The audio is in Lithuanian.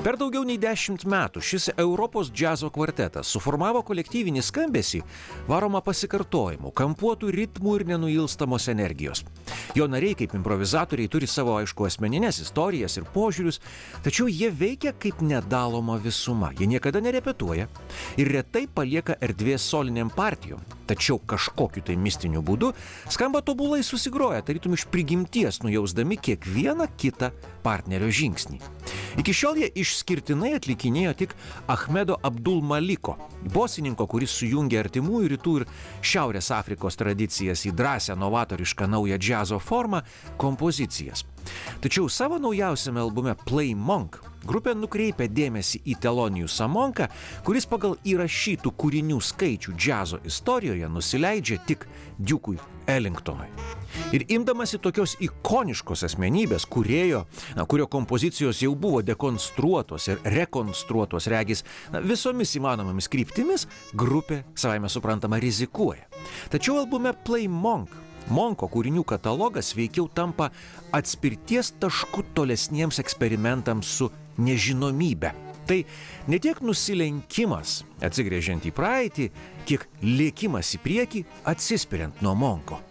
Per daugiau nei 10 metų šis Europos džiazo kvartetas suformavo kolektyvinį skambesį, varomą pasikartojimų, kampuotų ritmų ir nenuilstamos energijos. Jo nariai kaip improvizatoriai turi savo, aišku, asmeninės istorijas ir požiūrius, tačiau jie veikia kaip nedaloma visuma. Jie niekada nerepetuoja ir retai palieka erdvės soliniam partijom. Tačiau kažkokiu tai mistiniu būdu skamba tobulai susigroja, tarytum iš prigimties nujausdami kiekvieną kitą partnerio žingsnį. Iki šiol jie išskirtinai atlikinėjo tik Ahmedo Abdul Maliko, bosininko, kuris sujungė artimųjų rytų ir Šiaurės Afrikos tradicijas į drąsią novatorišką naują džiazo formą kompozicijas. Tačiau savo naujausiame albume Play Monk grupė nukreipia dėmesį į Thelonious Monką, kuris pagal įrašytų kūrinių skaičių džiazo istorijoje nusileidžia tik Duke'ui Ellingtonui. Ir imdamasi tokios ikoniškos asmenybės, kurio kompozicijos jau buvo dekonstruotos ir rekonstruotos regis visomis įmanomomis kryptimis, grupė savaime suprantama rizikuoja. Tačiau albume Play Monko kūrinių katalogas veikiau tampa atspirties tašku tolesniems eksperimentams su nežinomybe. Tai ne tiek nusilenkimas atsigręžiant į praeitį, kiek lėkimas į priekį atsispiriant nuo Monko.